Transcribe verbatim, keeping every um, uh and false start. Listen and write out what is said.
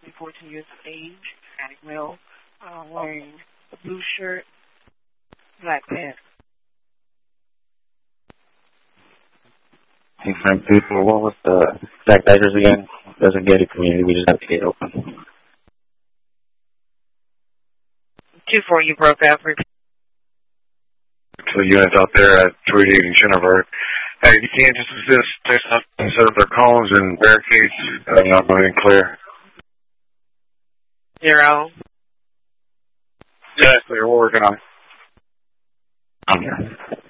approximately fourteen years of age, athletic male, uh, wearing a blue shirt, black pants. Hey, Frank, people, what was the exact address again? Doesn't get it community, we just have the gate open. two four, you broke up. Repeat. To the units out there at two eighty-eight and Shinneberg. Hey, you can't just assist, text up and set up their cones and barricades, uh, not going in clear. Zero. Yeah, clear, we're working on it. I'm here.